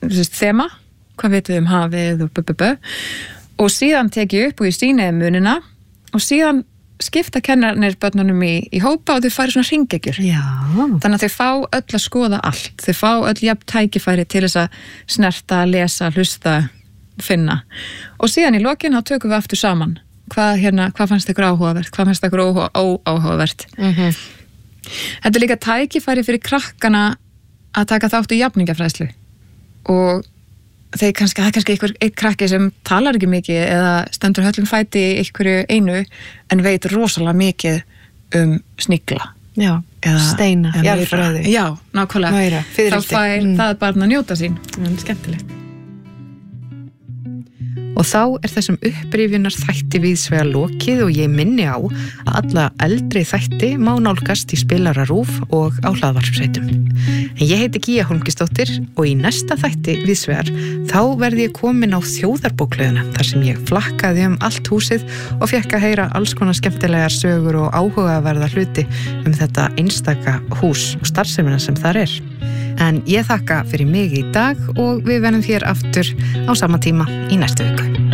þema, hvað vitum við hafið og síðan tek ég upp og ég sýni munina og síðan skipta kennararnir börnunum í hópa og þau færi svona hringegjur. Já. Þannig að þau fá öll að skoða allt. Þau fá öll jafn tækifæri til þess að snerta, lesa, hlusta, finna. Og síðan í lokin þá tökum við aftur saman. Hvað fannst ykkur áhugavert? Hvað fannst ykkur óáhugavert? Þetta er líka tækifæri fyrir krakkana að taka þátt í jafningjafræðslu. Og það er kannski einn krakki sem talar ekki mikið eða stendur höllum fæti í einhverju einu en veit rosalega mikið snigla. Já, steina, jarðfræði. Já, nákvæmlega. Þá fær það barn að njóta sín. Skemmtilegt. Og þá er þessum upprifjunar þætti víðsvega lokið og ég minni á að alla eldri þætti má nálgast í Spilara RÚV og á hlaðvarpsveitum. En ég heiti Gígja Hólmgisdóttir og í næsta þætti víðsvegar þá verði ég komin á þjóðarbókhlöðuna þar sem ég flakkaði allt húsið og fékk að heyra alls konar skemmtilegar sögur og áhugaverða hluti þetta einstaka hús og starfsemina sem þar er. En ég þakka fyrir mig í dag og við verðum hér aftur á sama tíma í næstu viku.